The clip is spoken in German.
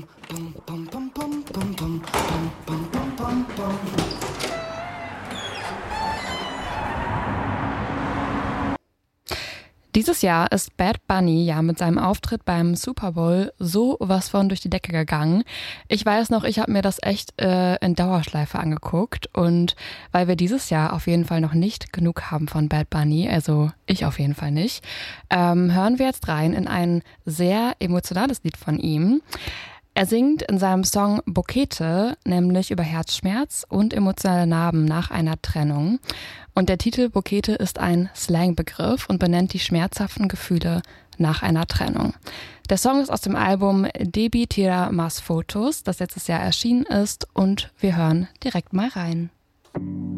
Dieses Jahr ist Bad Bunny ja mit seinem Auftritt beim Super Bowl so was von durch die Decke gegangen. Ich weiß noch, ich habe mir das echt in Dauerschleife angeguckt und weil wir dieses Jahr auf jeden Fall noch nicht genug haben von Bad Bunny, also ich auf jeden Fall nicht, hören wir jetzt rein in ein sehr emotionales Lied von ihm. Er singt in seinem Song Bokete nämlich über Herzschmerz und emotionale Narben nach einer Trennung. Und der Titel Bokete ist ein Slangbegriff und benennt die schmerzhaften Gefühle nach einer Trennung. Der Song ist aus dem Album Debi Tira Mas Fotos, das letztes Jahr erschienen ist, und wir hören direkt mal rein.